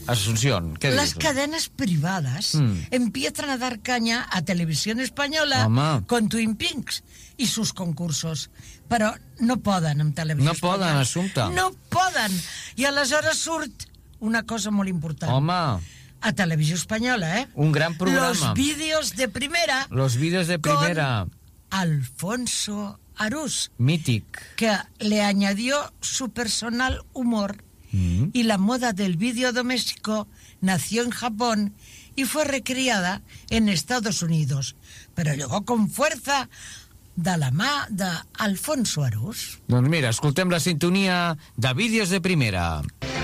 Asunción, ¿qué Las dices? cadenas privadas empiezan a dar caña a Televisión Española con Twin Peaks y sus concursos. Però no poden amb Televisió Espanyola. No poden, Assumpta. No poden. I aleshores surt una cosa molt important. Home. A Televisió Espanyola, Un gran programa. Los vídeos de primera. Los vídeos de primera. Con Alfonso Arús. Mític. Que le añadió su personal humor. Y la moda del vídeo doméstico nació en Japón y fue recriada en Estados Unidos, pero llegó con fuerza de la mà d'Alfonso Arús. Doncs mira, escoltem la sintonia de vídeos de primera.